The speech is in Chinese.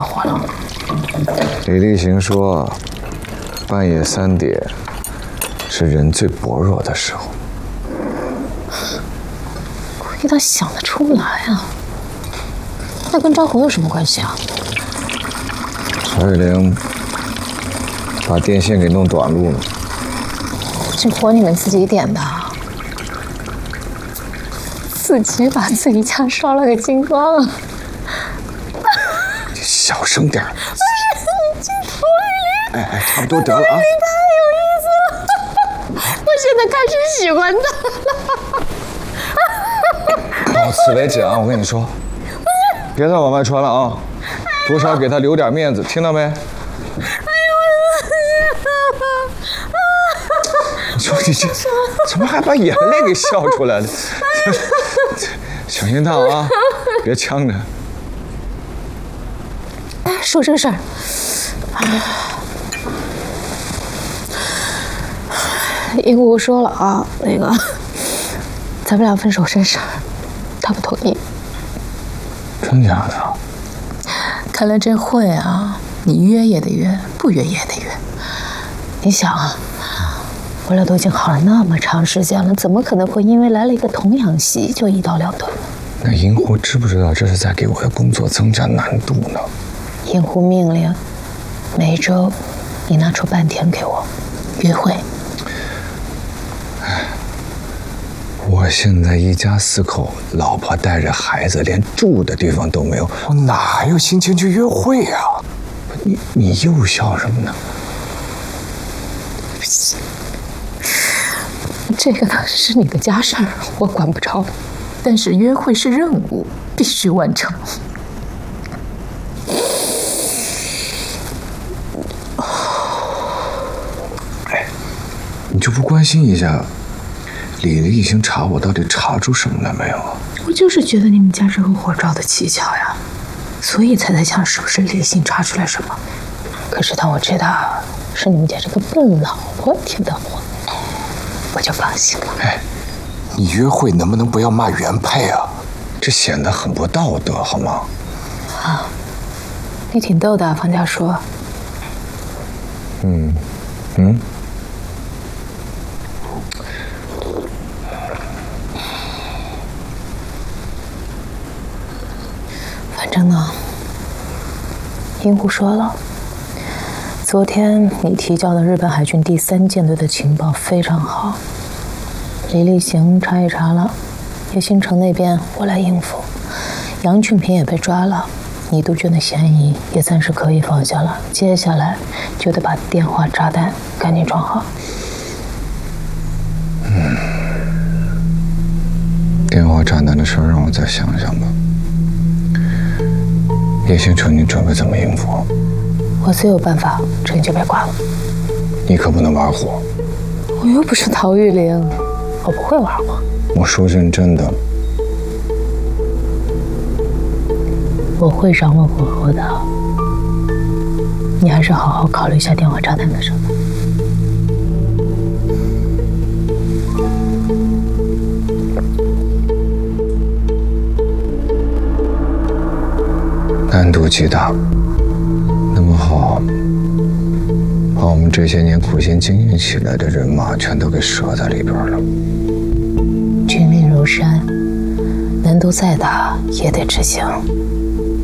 火了。 李立行说，半夜3点是人最薄弱的时候。 估计他想得出来啊。那跟张红有什么关系啊？ 曹玉玲把电线给弄短路了。 这火你们自己点的？自己把自己家烧了个精光。 你小声点。 你这曹玉玲， 哎，差不多得了啊。 太有意思了，我现在开始喜欢他了。 到此为止啊！我跟你说，别再往外传了啊！多少给他留点面子，听到没？你说你这怎么还把眼泪给笑出来了？小心烫啊，别呛着。 说正事儿，英姑说了啊，那个咱们俩分手真事儿，他不同意。 真假的？ 看来真会啊！你约也得约，不约也得约。你想啊，我俩都已经好了那么长时间了，怎么可能会因为来了一个童养媳就一刀两断？ 那银狐知不知道这是在给我的工作增加难度呢？ 银狐命令，每周你拿出半天给我约会。 我现在一家4口，老婆带着孩子，连住的地方都没有，我哪还有心情去约会呀？你又笑什么呢？ 这个呢是你的家事儿，我管不着。但是约会是任务，必须完成。 哎，你就不关心一下李立行查我到底查出什么来没有啊？ 我就是觉得你们家这个火着的蹊跷呀，所以才在想是不是李信查出来什么。可是当我知道是你们家这个笨老婆添的祸，我就放心了。 哎，你约会能不能不要骂原配啊？这显得很不道德，好吗？ 啊，你挺逗的，方家叔。反正呢，银狐说了，昨天你提交的日本海军第3舰队的情报非常好，李立行查也查了，叶星城那边我来应付，杨俊平也被抓了，你杜鹃的嫌疑也暂时可以放下了，接下来就得把电话炸弹赶紧装好。 电话炸弹的事儿让我再想想吧。叶星城，你准备怎么应付？ 我自有办法，这你就别管了。 你可不能玩火。 我又不是陶玉玲，我不会玩火。 我说认真的。 我会掌握火候的。你还是好好考虑一下电话炸弹的事吧。 难度极大，那么好，把我们这些年苦心经营起来的人马全都给折在里边了。 军令如山，难度再大也得执行。